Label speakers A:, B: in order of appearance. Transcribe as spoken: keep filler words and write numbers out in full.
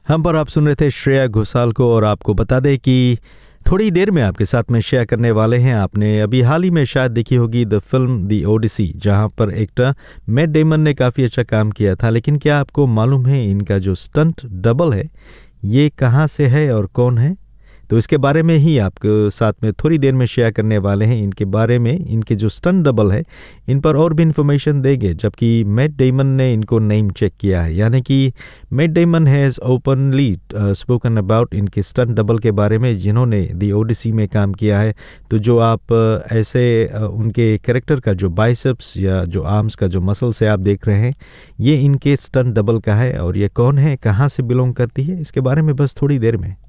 A: हम पर आप सुन रहे थे श्रेया घोषाल को। और आपको बता दें कि थोड़ी देर में आपके साथ में शेयर करने वाले हैं, आपने अभी हाल ही में शायद देखी होगी द फिल्म द ओडिसी, जहां पर एक्टर मैट डेमन ने काफ़ी अच्छा काम किया था। लेकिन क्या आपको मालूम है इनका जो स्टंट डबल है ये कहां से है और कौन है? तो इसके बारे में ही आपके साथ में थोड़ी देर में शेयर करने वाले हैं। इनके बारे में, इनके जो स्टंट डबल है इन पर और भी इन्फॉर्मेशन देंगे, जबकि मैट डेमन ने इनको नेम चेक किया है। यानी कि Matt Damon has openly spoken about इनके स्टंट डबल के बारे में, जिन्होंने दी ओडिसी में काम किया है। तो जो आप uh, ऐसे uh, उनके कैरेक्टर का जो बाइसेप्स या जो आर्म्स का जो मसल से आप देख रहे हैं, ये इनके स्टंट डबल का है। और ये कौन है, कहाँ से बिलोंग करती है, इसके बारे में बस थोड़ी देर में।